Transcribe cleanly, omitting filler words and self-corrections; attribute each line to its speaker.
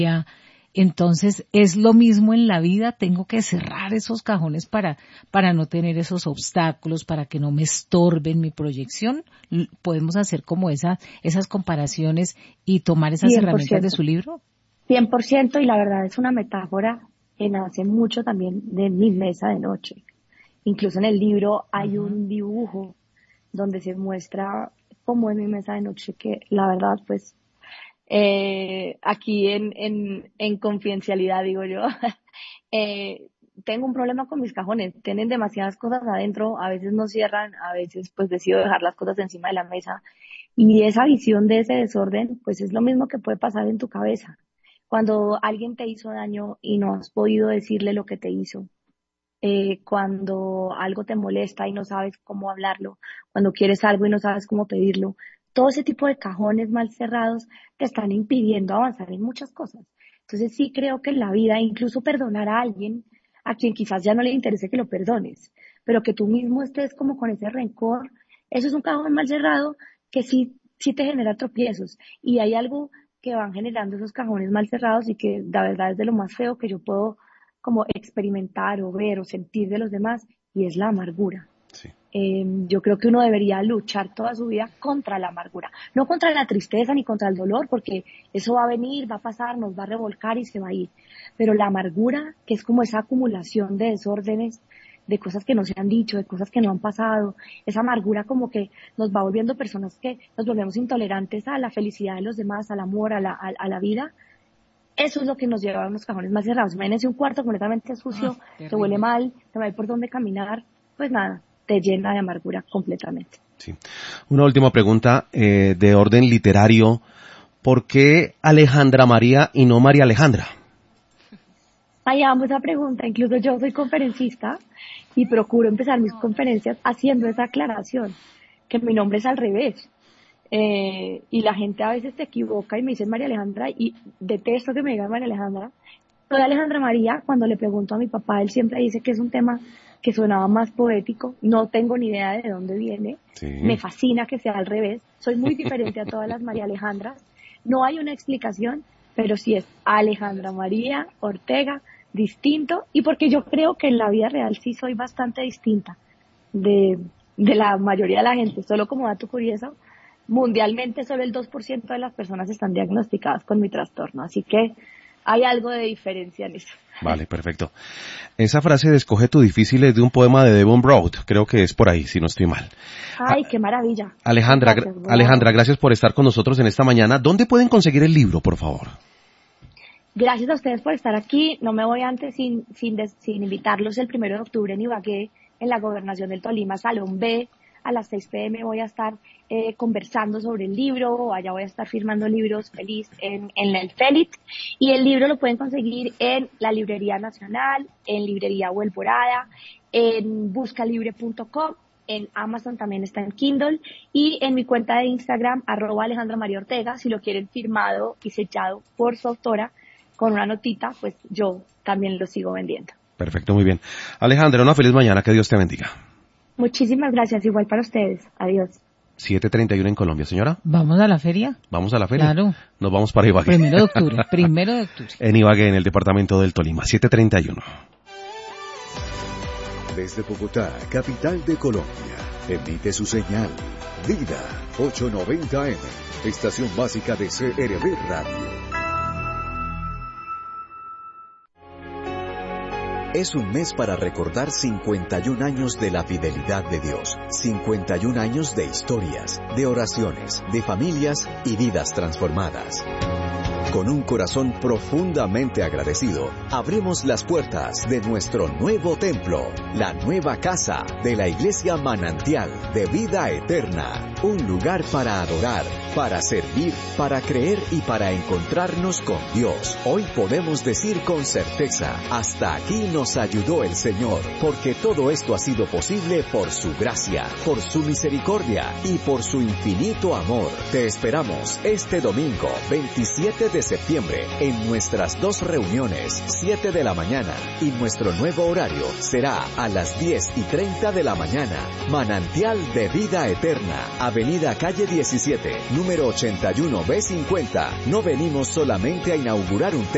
Speaker 1: Entonces, es lo mismo en la vida, tengo que cerrar esos cajones para no tener esos obstáculos, para que no me estorben mi proyección. Podemos hacer como esas comparaciones y tomar esas
Speaker 2: 100%,
Speaker 1: herramientas de su libro.
Speaker 2: 100%, y la verdad es una metáfora que nace mucho también de mi mesa de noche. Incluso en el libro hay un dibujo donde se muestra cómo es mi mesa de noche, que la verdad, pues, aquí en confidencialidad digo yo, tengo un problema con mis cajones, tienen demasiadas cosas adentro, a veces no cierran, a veces pues decido dejar las cosas encima de la mesa, y esa visión de ese desorden pues es lo mismo que puede pasar en tu cabeza. Cuando alguien te hizo daño y no has podido decirle lo que te hizo, cuando algo te molesta y no sabes cómo hablarlo, cuando quieres algo y no sabes cómo pedirlo, todo ese tipo de cajones mal cerrados te están impidiendo avanzar en muchas cosas. Entonces sí creo que en la vida, incluso perdonar a alguien a quien quizás ya no le interese que lo perdones, pero que tú mismo estés como con ese rencor, eso es un cajón mal cerrado que sí te genera tropiezos. Y hay algo que van generando esos cajones mal cerrados y que la verdad es de lo más feo que yo puedo como experimentar o ver o sentir de los demás, y es la amargura.
Speaker 3: Sí.
Speaker 2: Yo creo que uno debería luchar toda su vida contra la amargura, no contra la tristeza ni contra el dolor, porque eso va a venir, va a pasar, nos va a revolcar y se va a ir. Pero la amargura, que es como esa acumulación de desórdenes, de cosas que no se han dicho, de cosas que no han pasado, esa amargura como que nos va volviendo personas que nos volvemos intolerantes a la felicidad de los demás, al amor, a la vida. Eso es lo que nos lleva a unos cajones más cerrados. Imagínense un cuarto completamente sucio, te huele mal, te va a ir por dónde caminar, pues nada, te llena de amargura completamente.
Speaker 3: Sí. Una última pregunta de orden literario. ¿Por qué Alejandra María y no María Alejandra?
Speaker 2: Ahí amo esa pregunta. Incluso yo soy conferencista y procuro empezar mis conferencias haciendo esa aclaración, que mi nombre es al revés. Y la gente a veces se equivoca y me dice María Alejandra, y detesto que me digan María Alejandra. Soy Alejandra María. Cuando le pregunto a mi papá, él siempre dice que es un tema que sonaba más poético. No tengo ni idea de dónde viene.
Speaker 3: Sí.
Speaker 2: Me fascina que sea al revés. Soy muy diferente a todas las María Alejandras. No hay una explicación, pero sí es Alejandra María Ortega, distinto, y porque yo creo que en la vida real sí soy bastante distinta de la mayoría de la gente. Solo como dato curioso, mundialmente solo el 2% de las personas están diagnosticadas con mi trastorno, así que hay algo de diferencia en eso.
Speaker 3: Vale, perfecto. Esa frase de escoge tu difícil es de un poema de Devon Broad, creo que es por ahí, si no estoy mal.
Speaker 2: Ay, qué maravilla.
Speaker 3: Alejandra,
Speaker 2: Gracias,
Speaker 3: Alejandra, gracias por estar con nosotros en esta mañana. ¿Dónde pueden conseguir el libro, por favor?
Speaker 2: Gracias a ustedes por estar aquí. No me voy antes sin invitarlos el 1 de octubre en Ibagué, en la Gobernación del Tolima, Salón B. A las 6 p.m. voy a estar conversando sobre el libro. Allá voy a estar firmando libros feliz en el Felit. Y el libro lo pueden conseguir en la Librería Nacional, en Librería Huelborada, en buscalibre.com. En Amazon también está en Kindle, y en mi cuenta de Instagram, @Alejandra María Ortega, si lo quieren firmado y sellado por su autora con una notita, pues yo también lo sigo vendiendo.
Speaker 3: Perfecto, muy bien. Alejandra, una feliz mañana, que Dios te bendiga.
Speaker 2: Muchísimas gracias, igual para ustedes. Adiós.
Speaker 3: 7:31 en Colombia, señora.
Speaker 1: ¿Vamos a la feria?
Speaker 3: ¿Vamos a la feria?
Speaker 1: Claro.
Speaker 3: Nos vamos para Ibagué.
Speaker 1: 1 de octubre, 1 de octubre.
Speaker 3: En Ibagué, en el departamento del Tolima, 7:31.
Speaker 4: Desde Bogotá, capital de Colombia, emite su señal Vida 890M, estación básica de CRB Radio. Es un mes para recordar 51 años de la fidelidad de Dios, 51 años de historias, de oraciones, de familias y vidas transformadas. Con un corazón profundamente agradecido, abrimos las puertas de nuestro nuevo templo, la nueva casa de la Iglesia Manantial de Vida Eterna. Un lugar para adorar, para servir, para creer y para encontrarnos con Dios. Hoy podemos decir con certeza, hasta aquí nos ayudó el Señor, porque todo esto ha sido posible por su gracia, por su misericordia y por su infinito amor. Te esperamos este domingo, 27 de septiembre, en nuestras 2 reuniones, 7 de la mañana, y nuestro nuevo horario será a las 10:30 de la mañana. Manantial de Vida Eterna, Avenida Calle 17, número 81B50. No venimos solamente a inaugurar un templo,